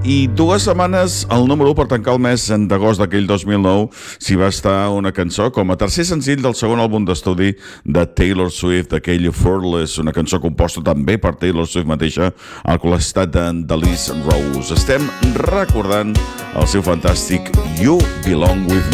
I 2 setmanes al número 1 per tancar el mes d'agost d'aquell 2009 s'hi va estar una cançó com a tercer senzill del segon àlbum d'estudi de Taylor Swift, aquell Effortless, una cançó composta també per Taylor Swift mateixa al costat de Liz Rose. Estem recordant el seu fantàstic You Belong With